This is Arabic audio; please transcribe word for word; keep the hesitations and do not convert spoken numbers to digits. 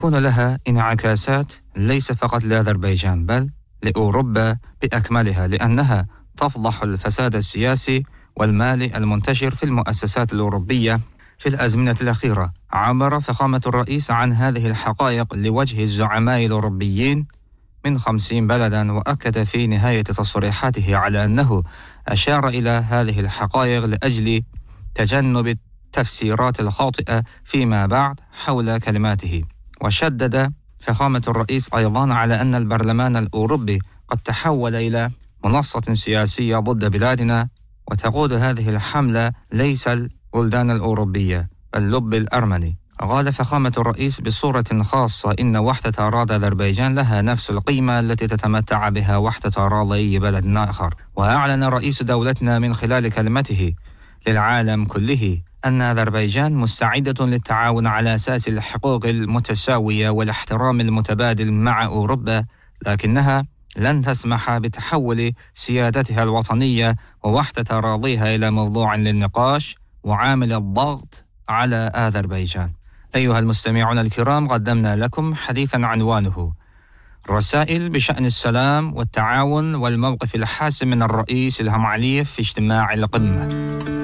يكون لها انعكاسات ليس فقط لأذربيجان بل لأوروبا بأكملها، لأنها تفضح الفساد السياسي والمالي المنتشر في المؤسسات الأوروبية في الأزمنة الأخيرة. عبر فخامة الرئيس عن هذه الحقائق لوجه الزعماء الأوروبيين من خمسين بلدا، وأكد في نهاية تصريحاته على أنه أشار إلى هذه الحقائق لأجل تجنب التفسيرات الخاطئة فيما بعد حول كلماته. وشدد فخامة الرئيس أيضا على أن البرلمان الأوروبي قد تحول إلى منصة سياسية ضد بلادنا، وتقود هذه الحملة ليس البلدان الأوروبية بل اللب الأرمني. قال فخامة الرئيس بصورة خاصة إن وحدة أراضي أذربيجان لها نفس القيمة التي تتمتع بها وحدة أراضي أي بلد آخر. وأعلن رئيس دولتنا من خلال كلمته للعالم كله أن أذربيجان مستعدة للتعاون على أساس الحقوق المتساوية والاحترام المتبادل مع أوروبا، لكنها لن تسمح بتحول سيادتها الوطنية ووحدة أراضيها إلى موضوع للنقاش وعامل الضغط على أذربيجان. أيها المستمعون الكرام، قدمنا لكم حديثا عنوانه رسائل بشأن السلام والتعاون والموقف الحاسم من الرئيس إلهام علييف في اجتماع القمة.